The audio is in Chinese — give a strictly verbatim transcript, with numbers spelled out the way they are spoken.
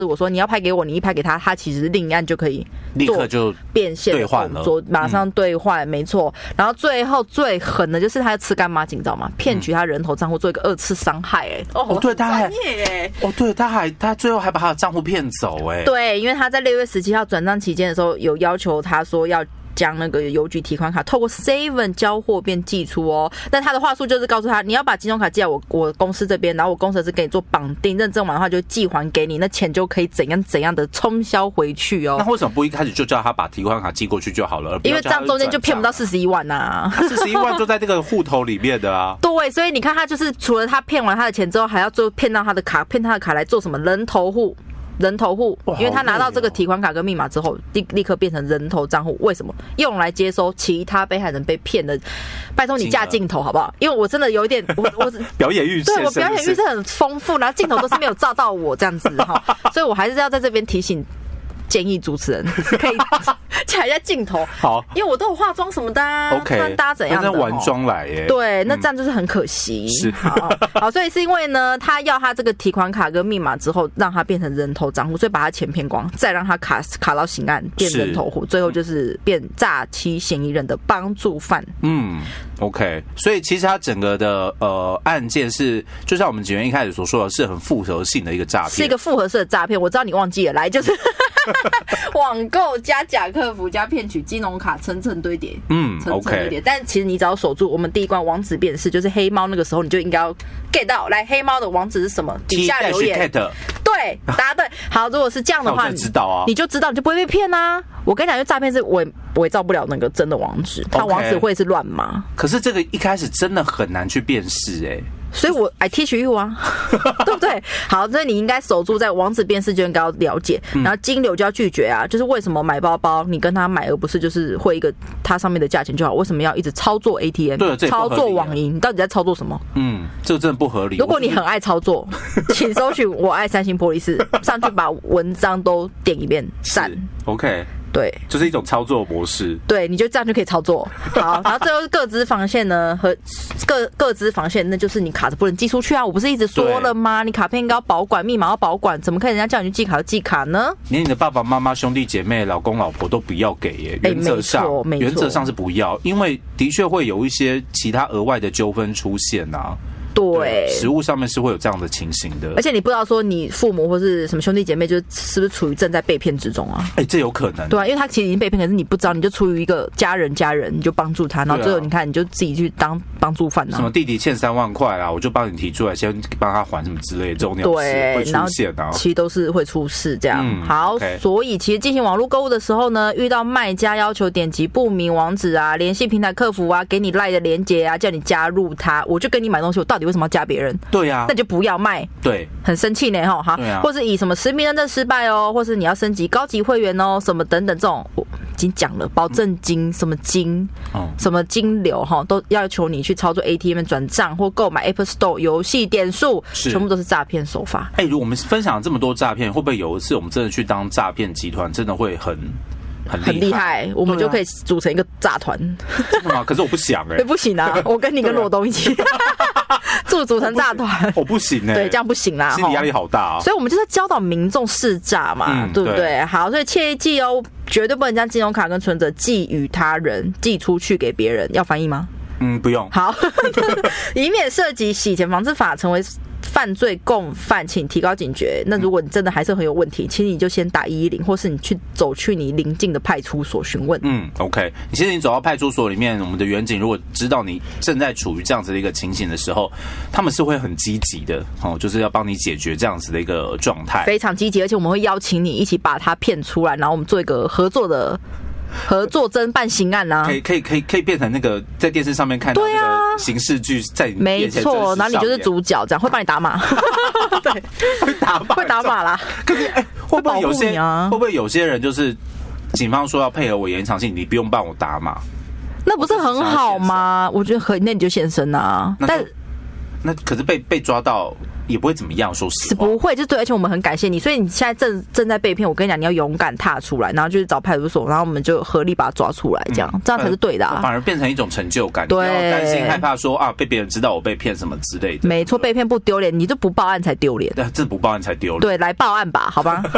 我说你要拍给我，你一拍给他，他其实另一岸就可以立刻就变现兑换了， 马上兑换，嗯、没错。然后最后最狠的就是他要吃干妈警照嘛，骗取他人头账户做一个二次伤害、欸，哎、 嗯，哦，对，他还，哦，对，他还他最后还把他的账户骗走、欸，哎， 对，因为他在六月十七号转账期间的时候，有要求他说要将那个邮局提款卡透过 Seven 交货便寄出哦，但他的话术就是告诉他，你要把金融卡寄到我我公司这边，然后我公司是给你做绑定，认证完的话就寄还给你，那钱就可以怎样怎样的冲销回去哦。 那为什么不一开始就叫他把提款卡寄过去就好了？ 因为这样中间就骗不到四十一万呐、啊， 四十一万就在这个户头里面的啊。 对，所以你看他就是除了他骗完他的钱之后，还要最后骗到他的卡，骗他的卡来做什么人头户。人头户，因为他拿到这个提款卡跟密码之后，立立刻变成人头账户。为什么？用来接收其他被害人被骗的。拜托你架镜头好不好？因为我真的有一点，我我表演欲， 对我表演欲是很丰富，然后镜头都是没有照到我这样子哈，所以我还是要在这边提醒。建议主持人可以卡一下镜头， 好， 因为我都有化妆什么的、啊、 ，OK， 不然大家怎样的？ 玩妆来耶， 对，那这样就是很可惜。 是、嗯， 好，好，所以是因为呢，他要他这个提款卡跟密码之后，让他变成人头账户，所以把他钱骗光，再让他卡卡到刑案变人头户，最后就是变诈欺嫌疑人的帮助犯。 嗯 ，OK， 所以其实他整个的呃案件是，就像我们警员一开始所说的，是很复合性的一个诈骗， 是一个复合式的诈骗。我知道你忘记了，来就是。网购加假客服加骗取金融卡层层堆叠， 嗯层层堆叠。Okay. 但其实你只要守住我们第一关网址辨识，就是黑猫那个时候你就应该要 get 到。来，黑猫的网址是什么？底下留言。对，答对。好，如果是这样的话， 你就知道啊， 你就知道，你就不会被骗啊。我跟你讲，因为诈骗是伪伪造不了那个真的网址，它网址会是乱码。 可是这个一开始真的很难去辨识哎、欸。 所以我 I teach you 啊，对不对？好，所以你应该守住在网址辨识就应该要了解，然后金流就要拒绝啊。就是为什么买包包你跟他买，而不是就是汇一个它上面的价钱就好？为什么要一直操作 A T M？ 对，这操作网银，你到底在操作什么？ 嗯，这个真的不合理。 如果你很爱操作，请搜寻我爱三星玻璃室，上去把文章都点一遍，赞。 OK。 对， 就是一种操作模式。 对，你就这样就可以操作。好，然后最后各资防线呢和各各资防线，那就是你卡着不能寄出去啊！我不是一直说了吗？你卡片应该要保管，密码要保管，怎么可以人家叫你去寄卡就寄卡呢？ 连你的爸爸妈妈、兄弟姐妹、老公老婆都不要给耶。原则上， 欸、 原则上是不要，因为的确会有一些其他额外的纠纷出现啊。 对， 实物上面是会有这样的情形的， 而且你不知道说你父母或是什么兄弟姐妹，就是是不是处于正在被骗之中啊？ 哎、欸，这有可能， 对啊，因为他其实已经被骗，可是你不知道，你就出于一个家人家人，你就帮助他，然后最后你看你就自己去当帮助犯啊。 什么弟弟欠三万块啊，我就帮你提出来，先帮他还什么之类的，这种鸟事会出现啊。 其实都是会出事这样。嗯、好， okay. 所以其实进行网络购物的时候呢，遇到卖家要求点击不明网址啊，联系平台客服啊，给你赖的连结啊，叫你加入他，我就跟你买东西，我到底为什么要加别人？ 对呀、啊， 那就不要卖。 对， 很生气呢哈， 对啊， 或是以什么实名认证失败哦，或是你要升级高级会员哦，什么等等这种，我已经讲了，保证金、嗯、什么金、嗯、什么金流哈，都要求你去操作 A T M 转账或购买 Apple Store 游戏点数，全部都是诈骗手法。 哎、欸，如果我们分享了这么多诈骗，会不会有一次我们真的去当诈骗集团，真的会很？很厉害， 很厉害，我们就可以组成一个诈团。 真的吗？可是我不想哎、欸， 不行啊！我跟你跟罗东一起组组成诈团， 我不行哎、欸， 对，这样不行啦， 心理压力好大啊。 所以我们就是要教导民众识诈嘛，嗯、对不对？对，好，所以切记哦，绝对不能将金融卡跟存折寄予他人，寄出去给别人。要翻译吗？ 嗯，不用。 好，以免涉及洗钱防治法成为犯罪共犯，请提高警觉。那如果你真的还是很有问题，其实你就先打一一零，或是你去走去你邻近的派出所询问。 嗯 ，OK。其实你走到派出所里面，我们的员警如果知道你正在处于这样子的一个情形的时候，他们是会很积极的哦，就是要帮你解决这样子的一个状态， 非常积极，而且我们会邀请你一起把他骗出来，然后我们做一个合作的。合作侦办刑案啊， 可以可以可以可以变成那个在电视上面看到那个刑事剧，在你面前真实上演， 没错，然后你就是主角，这样会帮你打码，对， 会打码， 会打码啦。 可是哎、欸，会不会有些、 啊、 会不会有些人就是警方说要配合我延长性，你不用帮我打码， 那不是很好吗？我觉得可以，那你就现身啊。但那可是被被抓到。也不会怎么样，说实话， 是不会，就对，而且我们很感谢你，所以你现在正正在被骗，我跟你讲，你要勇敢踏出来，然后就是找派出所，然后我们就合力把他抓出来，这样、嗯、这样才是对的、啊呃， 反而变成一种成就感， 对， 不要担心害怕说啊被别人知道我被骗什么之类的， 没错，被骗不丢脸，你就不报案才丢脸， 对，这不报案才丢脸， 对，来报案吧，好吧。